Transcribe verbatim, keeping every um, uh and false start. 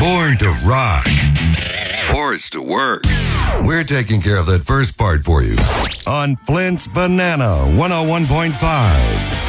born to rock. Forced to work. We're taking care of that first part for you on Flint's Banana one oh one point five.